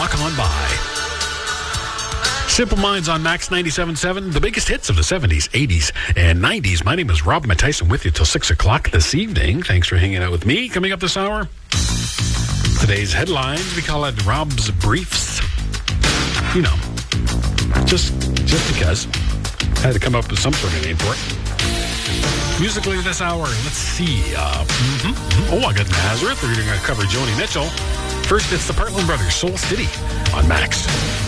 rock on by. Simple Minds on Max 97.7, the biggest hits of the 70s, 80s, and 90s. My name is Rob Matyson with you till 6 o'clock this evening. Thanks for hanging out with me. Coming up this hour, today's headlines, we call it Rob's Briefs. You know, just because. I had to come up with some sort of name for it. Musically this hour, let's see. Oh, I got Nazareth. We're going to cover Joni Mitchell. First, it's the Partland Brothers, Soul City on Max.